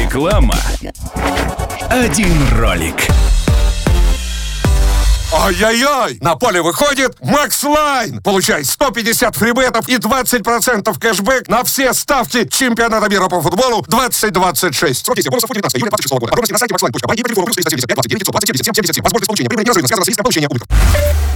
Реклама. Один ролик. Ай-яй-яй! На поле выходит Макс Лайн! Получай 150 фрибетов и 20% кэшбэк на все ставки чемпионата мира по футболу 2026. Срок действия бонусов 19 июля 2026 года. Подробности на сайте maxline.by и по телефону +375 29 920 77 77. Возможность получения прибыли неразрывно связана с риском получения убытков.